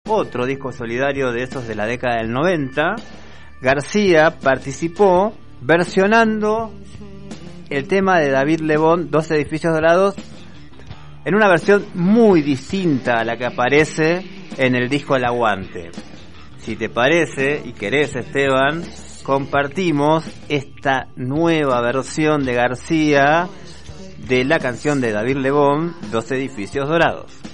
otro disco solidario de esos de la década del 90, García participó versionando el tema de David Lebón, Dos edificios dorados, en una versión muy distinta a la que aparece en el disco El Aguante. Si te parece y querés, Esteban, compartimos esta nueva versión de García de la canción de David Lebón, Dos edificios dorados.